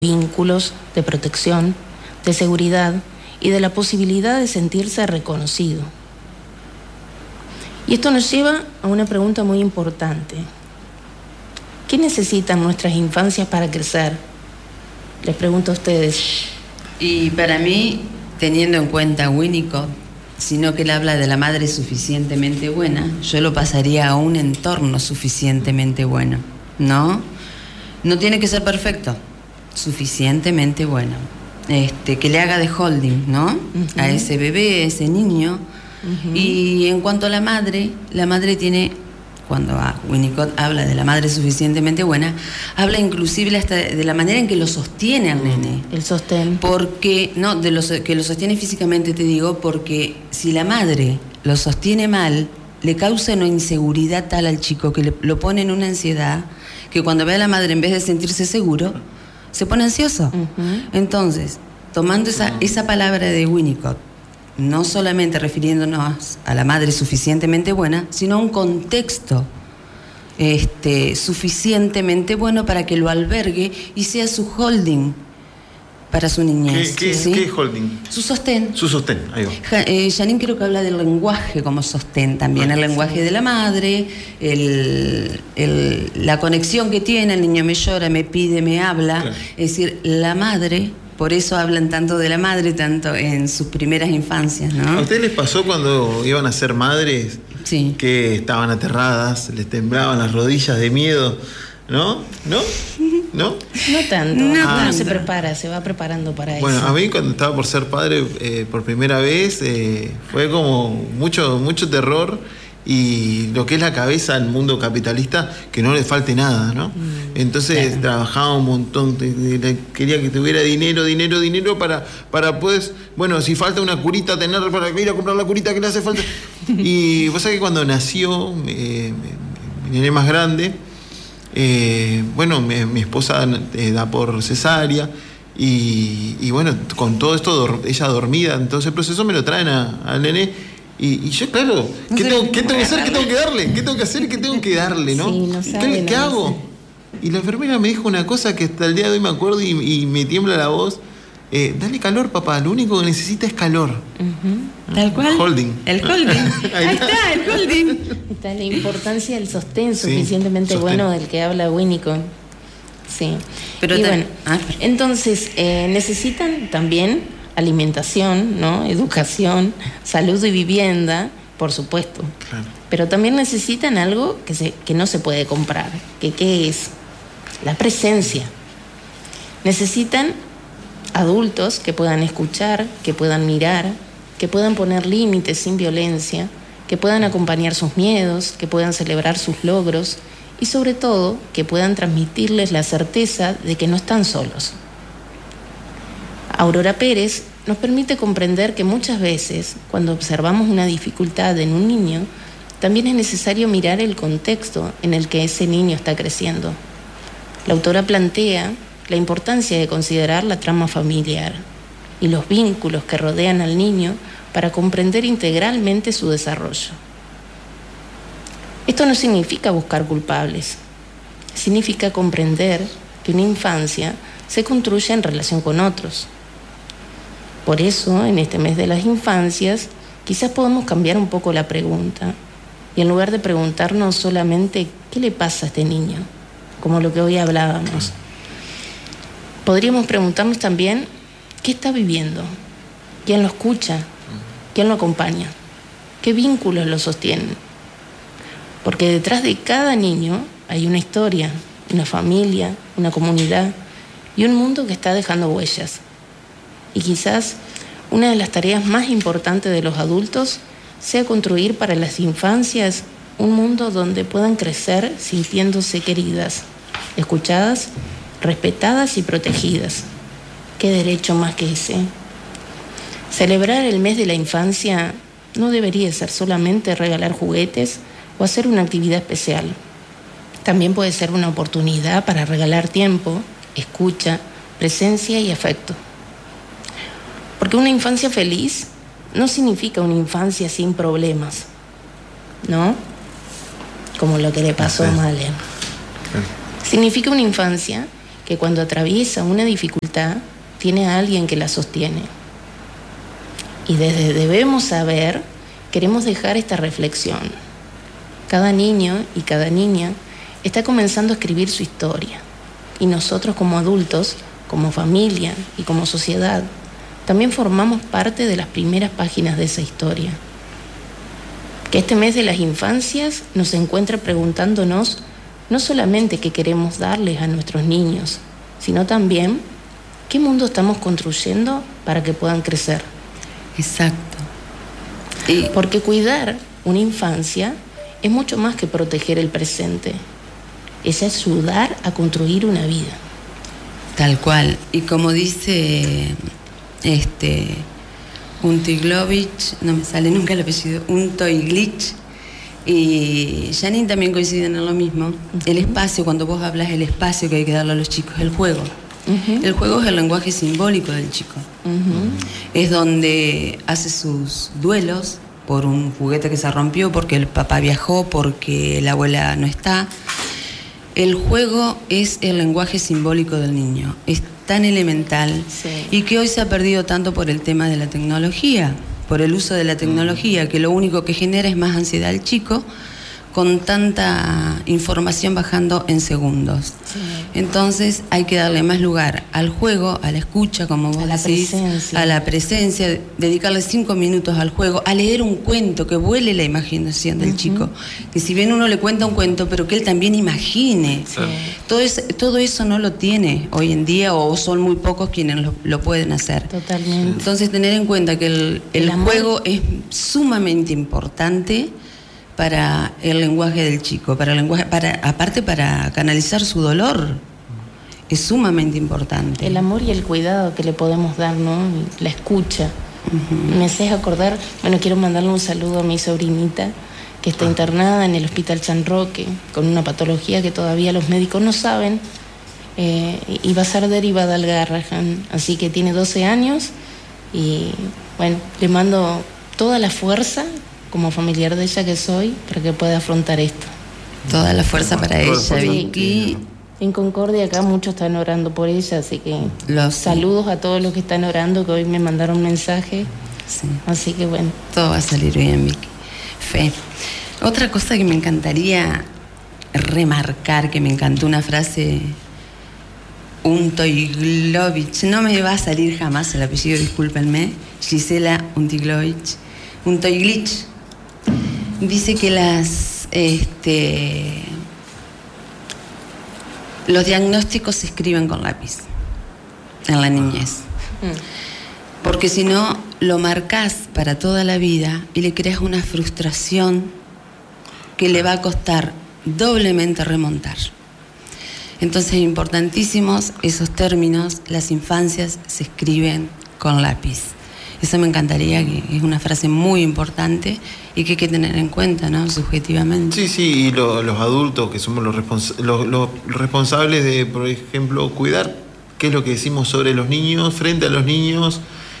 vínculos, de protección, de seguridad y de la posibilidad de sentirse reconocido. Y esto nos lleva a una pregunta muy importante. ¿Qué necesitan nuestras infancias para crecer? Les pregunto a ustedes. Y para mí, teniendo en cuenta Winnicott, sino que él habla de la madre suficientemente buena, yo lo pasaría a un entorno suficientemente bueno, ¿no? No tiene que ser perfecto, suficientemente bueno. Que le haga de holding, ¿no? A ese bebé, a ese niño. Y en cuanto a la madre tiene, cuando Winnicott habla de la madre suficientemente buena, habla inclusive hasta de la manera en que lo sostiene al nene. El sostén. Porque, no, que lo sostiene físicamente, te digo, porque si la madre lo sostiene mal, le causa una inseguridad tal al chico que lo pone en una ansiedad, que cuando ve a la madre, en vez de sentirse seguro, se pone ansioso. Entonces, tomando esa palabra de Winnicott, no solamente refiriéndonos a la madre suficientemente buena, sino a un contexto suficientemente bueno para que lo albergue y sea su holding para su niñez. ¿Qué es holding? Su sostén. Su sostén, ahí va. Janine creo que habla del lenguaje como sostén también, el lenguaje de la madre, la conexión que tiene, el niño me llora, me pide, me habla. Claro. Es decir, la madre, por eso hablan tanto de la madre, tanto en sus primeras infancias, ¿no? ¿A ustedes les pasó cuando iban a ser madres? Sí. Que estaban aterradas, les temblaban las rodillas de miedo, ¿no? ¿No? ¿No? No tanto. Uno se prepara, se va preparando para eso. Bueno, a mí cuando estaba por ser padre por primera vez, fue como mucho terror, y lo que es la cabeza del mundo capitalista, que no le falte nada, ¿no? Entonces trabajaba un montón, quería que tuviera dinero para pues, bueno, si falta una curita, tener para ir a comprar la curita que le hace falta. Y vos sabés que cuando nació mi nene más grande, bueno, mi esposa da por cesárea, y bueno, con todo esto ella dormida, entonces el proceso me lo traen al nene. Y yo, claro, ¿qué tengo que hacer? ¿Qué tengo que darle? ¿Qué tengo que hacer? ¿Qué tengo que darle? ¿No? Sí, no sabe, ¿Qué hago? Sé. Y la enfermera me dijo una cosa que hasta el día de hoy me acuerdo y me tiembla la voz. Dale calor, papá, lo único que necesita es calor. Tal cual. Holding. El holding. Ahí está, el holding. Está la importancia del sostén suficientemente bueno del que habla Winnicott. Sí. Pero y bueno, entonces necesitan también alimentación, ¿no? Educación, salud y vivienda, por supuesto. Claro. Pero también necesitan algo que no se puede comprar. ¿Qué es? La presencia. Necesitan adultos que puedan escuchar, que puedan mirar, que puedan poner límites sin violencia, que puedan acompañar sus miedos, que puedan celebrar sus logros y sobre todo que puedan transmitirles la certeza de que no están solos. Aurora Pérez nos permite comprender que muchas veces, cuando observamos una dificultad en un niño, también es necesario mirar el contexto en el que ese niño está creciendo. La autora plantea la importancia de considerar la trama familiar y los vínculos que rodean al niño para comprender integralmente su desarrollo. Esto no significa buscar culpables, significa comprender que una infancia se construye en relación con otros. Por eso, en este mes de las infancias, quizás podamos cambiar un poco la pregunta y en lugar de preguntarnos solamente ¿qué le pasa a este niño?, como lo que hoy hablábamos, podríamos preguntarnos también ¿qué está viviendo? ¿Quién lo escucha? ¿Quién lo acompaña? ¿Qué vínculos lo sostienen? Porque detrás de cada niño hay una historia, una familia, una comunidad y un mundo que está dejando huellas. Y quizás una de las tareas más importantes de los adultos sea construir para las infancias un mundo donde puedan crecer sintiéndose queridas, escuchadas, respetadas y protegidas. ¿Qué derecho más que ese? Celebrar el mes de la infancia no debería ser solamente regalar juguetes o hacer una actividad especial. También puede ser una oportunidad para regalar tiempo, escucha, presencia y afecto. Porque una infancia feliz no significa una infancia sin problemas, ¿no? Como lo que le pasó a Male. Significa una infancia que que cuando atraviesa una dificultad, tiene a alguien que la sostiene. Y desde Debemos Saber, queremos dejar esta reflexión. Cada niño y cada niña está comenzando a escribir su historia. Y nosotros como adultos, como familia y como sociedad, también formamos parte de las primeras páginas de esa historia. Que este mes de las infancias nos encuentre preguntándonos no solamente qué queremos darles a nuestros niños, sino también qué mundo estamos construyendo para que puedan crecer. Exacto. Porque cuidar una infancia es mucho más que proteger el presente. Es ayudar a construir una vida. Tal cual. Y como dice Untiglovich, no me sale nunca el apellido, Untoiglich, y Janine también coinciden en lo mismo. El espacio, cuando vos hablas del espacio que hay que darle a los chicos, el juego. El juego es el lenguaje simbólico del chico. Es donde hace sus duelos por un juguete que se rompió, porque el papá viajó, porque la abuela no está. El juego es el lenguaje simbólico del niño. Es tan elemental, sí, y que hoy se ha perdido tanto por el tema de la tecnología, por el uso de la tecnología, que lo único que genera es más ansiedad al chico, con tanta información bajando en segundos. Sí. Entonces hay que darle más lugar al juego, a la escucha, como vos decís, a la presencia, dedicarle 5 minutos al juego, a leer un cuento, que vuele la imaginación del chico. Que si bien uno le cuenta un cuento, pero que él también imagine. Sí. Todo eso no lo tiene hoy en día, o son muy pocos quienes lo pueden hacer. Totalmente. Entonces tener en cuenta que el juego es sumamente importante para el lenguaje del chico, aparte para canalizar su dolor, es sumamente importante. El amor y el cuidado que le podemos dar, ¿no? La escucha. Me haces acordar, quiero mandarle un saludo a mi sobrinita, que está internada en el Hospital San Roque, con una patología que todavía los médicos no saben, y va a ser derivada al Garrahan, así que tiene 12 años, y le mando toda la fuerza, como familiar de ella que soy, para que pueda afrontar esto. Toda la fuerza para ella, Vicky. En Concordia acá muchos están orando por ella, así que saludos a todos los que están orando, que hoy me mandaron un mensaje. Sí. Así que todo va a salir bien, Vicky. Fe. Otra cosa que me encantaría remarcar, que me encantó una frase, Untoiglovich, no me va a salir jamás el apellido, discúlpenme, Gisela Untiglovich, Untoiglich, dice que los diagnósticos se escriben con lápiz en la niñez. Porque si no, lo marcás para toda la vida y le creas una frustración que le va a costar doblemente remontar. Entonces, importantísimos esos términos, las infancias se escriben con lápiz. Eso me encantaría, que es una frase muy importante y que hay que tener en cuenta, ¿no? Subjetivamente. Sí, y los adultos, que somos los responsables de, por ejemplo, cuidar qué es lo que decimos sobre los niños, frente a los niños.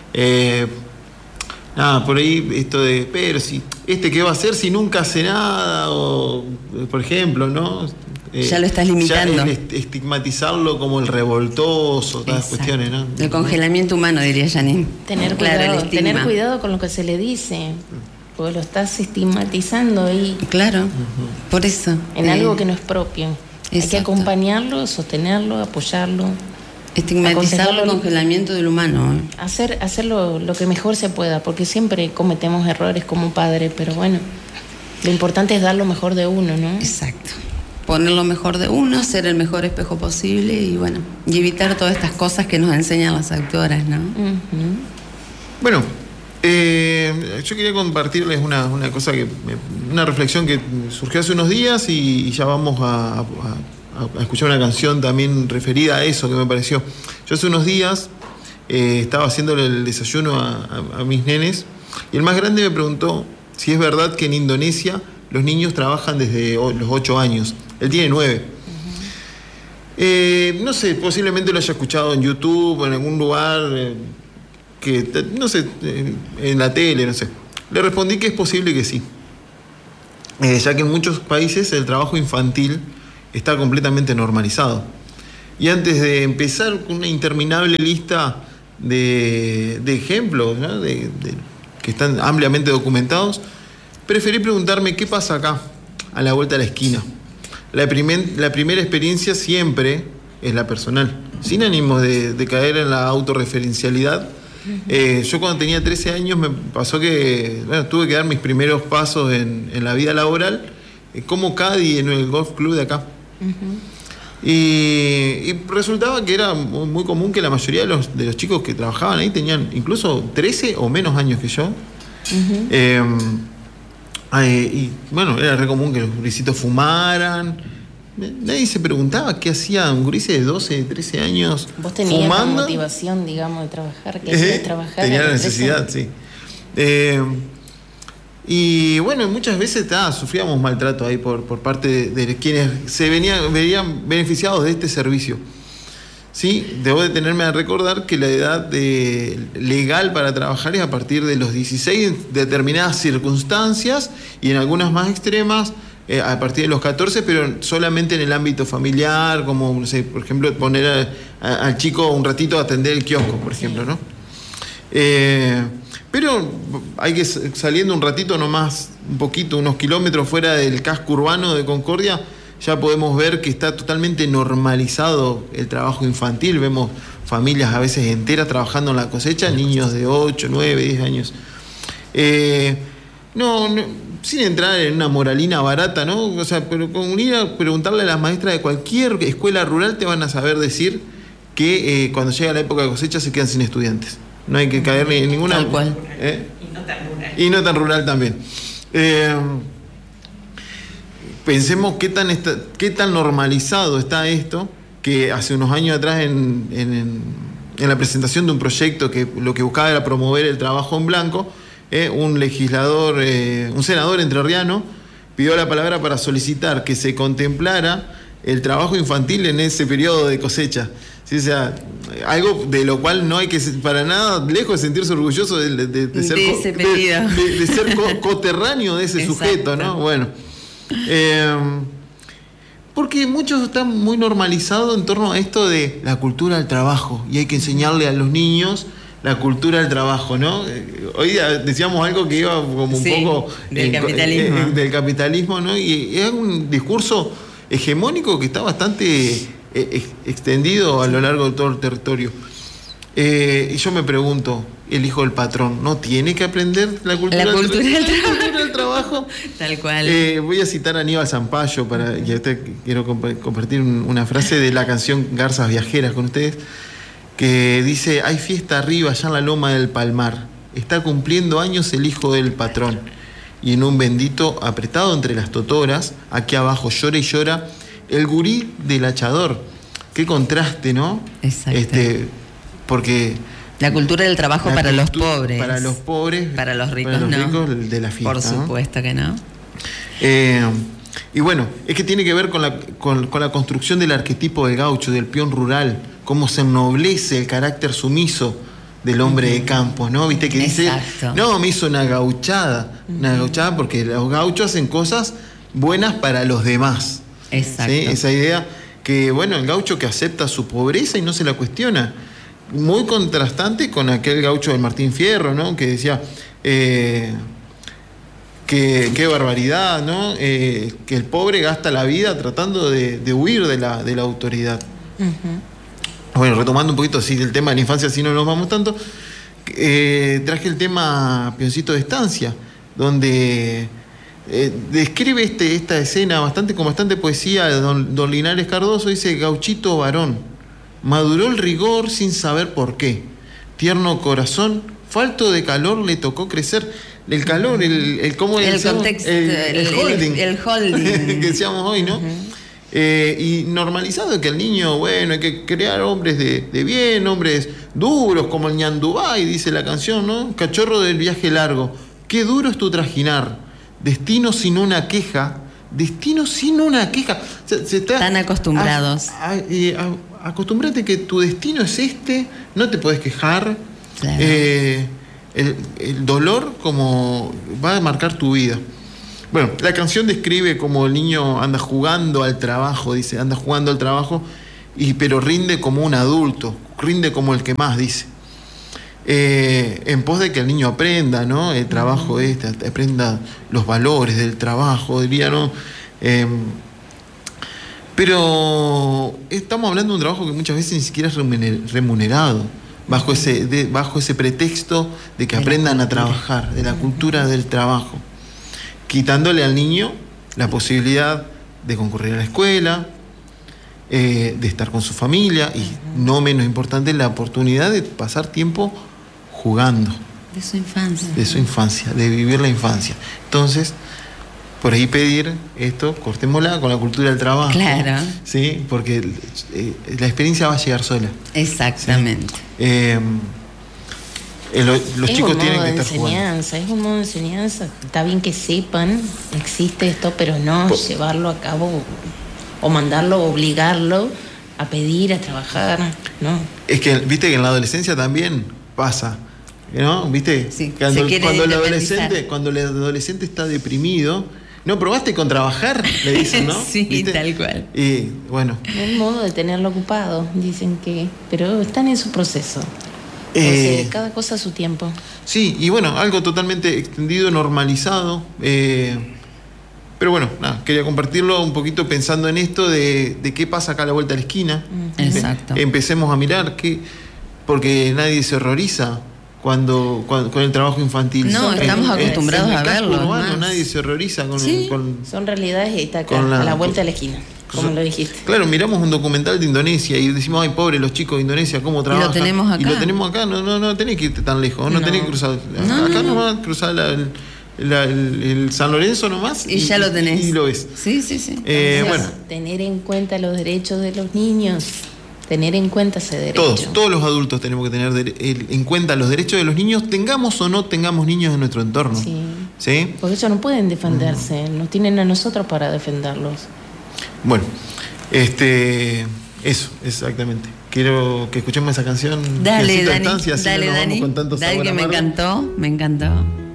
Por ahí esto de, pero si ¿qué va a hacer si nunca hace nada? O, por ejemplo, ¿no? Ya lo estás limitando. Ya estigmatizarlo como el revoltoso, todas las cuestiones, ¿no? El congelamiento humano, diría Janine. Tener cuidado con lo que se le dice, porque lo estás estigmatizando ahí. Claro, por eso. En algo que no es propio. Exacto. Hay que acompañarlo, sostenerlo, apoyarlo. Estigmatizar el congelamiento del humano. Hacer lo que mejor se pueda, porque siempre cometemos errores como padres, pero lo importante es dar lo mejor de uno, ¿no? Exacto. Poner lo mejor de uno, ser el mejor espejo posible y evitar todas estas cosas que nos enseñan las autoras, ¿no? Yo quería compartirles una reflexión que surgió hace unos días y ya vamos a escuchar una canción también referida a eso que me pareció. Yo hace unos días estaba haciéndole el desayuno a mis nenes y el más grande me preguntó si es verdad que en Indonesia los niños trabajan desde los 8 años. Él tiene 9. No sé, posiblemente lo haya escuchado en YouTube, en algún lugar, en la tele, no sé. Le respondí que es posible que sí. Ya que en muchos países el trabajo infantil está completamente normalizado. Y antes de empezar con una interminable lista de ejemplos, ¿no? Que están ampliamente documentados, preferí preguntarme qué pasa acá, a la vuelta de la esquina. La primera experiencia siempre es la personal, sin ánimo de caer en la autorreferencialidad. Yo cuando tenía 13 años me pasó que tuve que dar mis primeros pasos en la vida laboral como caddy en el golf club de acá. Y resultaba que era muy común que la mayoría de los chicos que trabajaban ahí tenían incluso 13 o menos años que yo. Y bueno, era re común que los gurisitos fumaran. Nadie se preguntaba qué hacía un gurise de 12, 13 años ¿Vos tenías fumando? la motivación, digamos, de trabajar? ¿Querías trabajar? Tenía la necesidad, sí. Y bueno, muchas veces sufríamos maltrato ahí por parte de quienes se venían beneficiados de este servicio. Sí, debo detenerme a recordar que la edad legal para trabajar es a partir de los 16 en determinadas circunstancias y en algunas más extremas a partir de los 14, pero solamente en el ámbito familiar, como, no sé, por ejemplo, poner al chico un ratito a atender el kiosco, por ejemplo, ¿no? Pero hay que, saliendo un ratito nomás, un poquito, unos kilómetros fuera del casco urbano de Concordia, ya podemos ver que está totalmente normalizado el trabajo infantil. Vemos familias a veces enteras trabajando en la cosecha, niños de 8, 9, 10 años. No, sin entrar en una moralina barata, ¿no? O sea, pero con ir a preguntarle a las maestras de cualquier escuela rural te van a saber decir que cuando llega la época de cosecha se quedan sin estudiantes. No hay que caer ni en ninguna... Tal cual. Y no tan rural. Y no tan rural también. Pensemos qué tan normalizado está esto, que hace unos años atrás en la presentación de un proyecto que lo que buscaba era promover el trabajo en blanco, un legislador, un senador entrerriano, pidió la palabra para solicitar que se contemplara el trabajo infantil en ese periodo de cosecha. Sí, o sea, algo de lo cual no hay que, para nada, lejos de sentirse orgulloso de ser coterráneo de ese sujeto, ¿no? Bueno, porque muchos están muy normalizados en torno a esto de la cultura del trabajo y hay que enseñarle a los niños la cultura del trabajo, ¿no? Hoy decíamos algo que iba como un poco del capitalismo. Del capitalismo, ¿no? Y es un discurso hegemónico que está bastante extendido a lo largo de todo el territorio. Y yo me pregunto, el hijo del patrón, ¿no tiene que aprender la cultura del trabajo? Tal cual. Voy a citar a Aníbal Zampayo, y ahorita quiero compartir una frase de la canción Garzas Viajeras con ustedes, que dice: hay fiesta arriba, allá en la loma del Palmar, está cumpliendo años el hijo del patrón, y en un bendito apretado entre las totoras, aquí abajo llora y llora el gurí del hachador. Qué contraste, ¿no? Exacto. Porque la cultura del trabajo para los pobres. Para los pobres. Para los ricos, para los no. ricos de la fiesta. Por supuesto, ¿no? Que no. Y bueno, es que tiene que ver con la construcción del arquetipo del gaucho, del peón rural, cómo se ennoblece el carácter sumiso del hombre de campo, ¿no? Viste que dice, no, me hizo una gauchada porque los gauchos hacen cosas buenas para los demás. Exacto. ¿Sí? Esa idea que, bueno, el gaucho que acepta su pobreza y no se la cuestiona. Muy contrastante con aquel gaucho de Martín Fierro, ¿no? Que decía, qué barbaridad, ¿no? Que el pobre gasta la vida tratando de huir de la autoridad. Bueno, retomando un poquito así del tema de la infancia, así no nos vamos tanto, traje el tema Peoncito de Estancia, donde describe esta escena con bastante poesía de don Linares Cardoso. Dice: gauchito varón, maduró el rigor sin saber por qué, tierno corazón, falto de calor le tocó crecer. El calor, cómo el contexto, el holding, el holding que decíamos hoy, ¿no? Y normalizado que el niño, bueno, hay que crear hombres de bien, hombres duros, como el ñandubay, dice la canción, ¿no? Cachorro del viaje largo, qué duro es tu trajinar, destino sin una queja. Están acostumbrados. Acostúmbrate que tu destino es no te podés quejar. Claro. El dolor como va a marcar tu vida. Bueno, la canción describe cómo el niño anda jugando al trabajo, pero rinde como un adulto, rinde como el que más, dice. En pos de que el niño aprenda, ¿no? El trabajo aprenda los valores del trabajo, diría, ¿no? Pero estamos hablando de un trabajo que muchas veces ni siquiera es remunerado, bajo ese pretexto de que aprendan a trabajar, de la cultura del trabajo, quitándole al niño la posibilidad de concurrir a la escuela, de estar con su familia y, no menos importante, la oportunidad de pasar tiempo jugando. De su infancia. De su infancia, de vivir la infancia. Entonces, por ahí pedir esto, cortémosla con la cultura del trabajo. Claro. ¿Sí? Porque la experiencia va a llegar sola. Exactamente. ¿Sí? Los chicos tienen que estar jugando. Es un modo de enseñanza. Está bien que sepan, existe esto, pero no llevarlo a cabo o mandarlo, obligarlo a pedir, a trabajar, ¿no? Es que, viste que en la adolescencia también pasa, ¿no? ¿Viste? Sí, cuando el adolescente está deprimido, ¿no probaste con trabajar? Le dicen, ¿no? Sí, ¿viste? Tal cual. Y bueno. Un modo de tenerlo ocupado, dicen que, pero están en su proceso. Entonces, cada cosa a su tiempo. Sí, y bueno, algo totalmente extendido, normalizado. Pero bueno, nada, quería compartirlo un poquito pensando en esto de qué pasa acá a la vuelta de la esquina. Exacto. Empecemos a mirar porque nadie se horroriza con el trabajo infantil. No, estamos acostumbrados a verlo. Urbano, nadie se horroriza con son realidades y está acá, a la vuelta de la esquina, como lo dijiste. Claro, miramos un documental de Indonesia y decimos, ay, pobre los chicos de Indonesia, cómo trabajan. Y lo tenemos acá. No tenés que irte tan lejos, no tenés que cruzar. Acá nomás cruzar el San Lorenzo nomás y ya lo tenés y lo ves. Sí. Bueno, tener en cuenta los derechos de los niños, tener en cuenta ese derecho. Todos los adultos tenemos que tener en cuenta los derechos de los niños, tengamos o no tengamos niños en nuestro entorno. Sí. Porque ellos no pueden defenderse, nos tienen a nosotros para defenderlos. Bueno, eso, exactamente. Quiero que escuchemos esa canción. Dale, Dani. Dale, que me encantó.